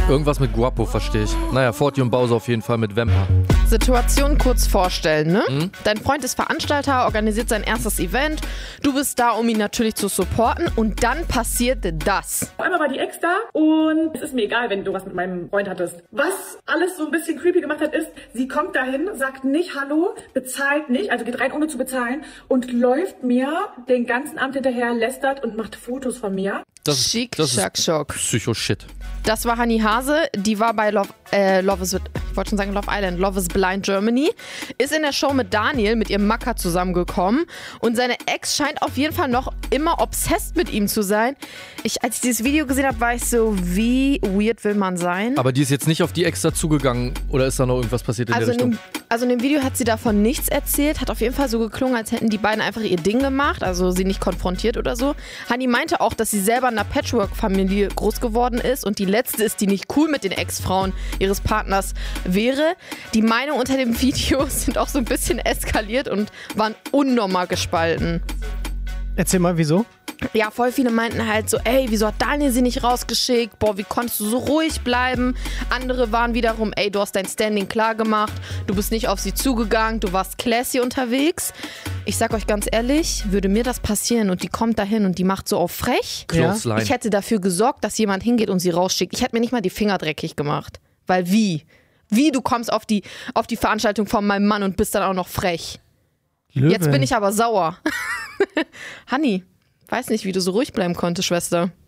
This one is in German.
Irgendwas mit Guapo, verstehe ich. Naja, Forti und Bowser auf jeden Fall mit Vamper. Situation kurz vorstellen, ne? Dein Freund ist Veranstalter, organisiert sein erstes Event. Du bist da, um ihn natürlich zu supporten. Und dann passiert das. Auf einmal war die Ex da und es ist mir egal, wenn du was mit meinem Freund hattest. Was alles so ein bisschen creepy gemacht hat, ist, sie kommt dahin, sagt nicht Hallo, bezahlt nicht, also geht rein ohne zu bezahlen und läuft mir den ganzen Abend hinterher, lästert und macht Fotos von mir. Das ist Psycho-Shit. Das war Hanni Hase, die war bei Love is Blind Germany, ist in der Show mit Daniel, mit ihrem Macker zusammengekommen und seine Ex scheint auf jeden Fall noch immer obsessed mit ihm zu sein. Als ich dieses Video gesehen habe, war ich so, wie weird will man sein? Aber die ist jetzt nicht auf die Ex dazugegangen oder ist da noch irgendwas passiert in der Richtung? In dem Video hat sie davon nichts erzählt, hat auf jeden Fall so geklungen, als hätten die beiden einfach ihr Ding gemacht, also sie nicht konfrontiert oder so. Hanni meinte auch, dass sie selber in einer Patchwork-Familie groß geworden ist und die letzte ist, die nicht cool mit den Ex-Frauen ihres Partners wäre. Die Meinungen unter dem Video sind auch so ein bisschen eskaliert und waren unnormal gespalten. Erzähl mal, wieso? Ja, voll viele meinten halt so, ey, wieso hat Daniel sie nicht rausgeschickt? Boah, wie konntest du so ruhig bleiben? Andere waren wiederum, ey, du hast dein Standing klar gemacht, du bist nicht auf sie zugegangen, du warst classy unterwegs. Ich sag euch ganz ehrlich, würde mir das passieren und die kommt dahin und die macht so auf frech, ich hätte dafür gesorgt, dass jemand hingeht und sie rausschickt. Ich hätte mir nicht mal die Finger dreckig gemacht. Weil wie? Wie du kommst auf die Veranstaltung von meinem Mann und bist dann auch noch frech? Löwen. Jetzt bin ich aber sauer. Hanni, weiß nicht, wie du so ruhig bleiben konntest, Schwester.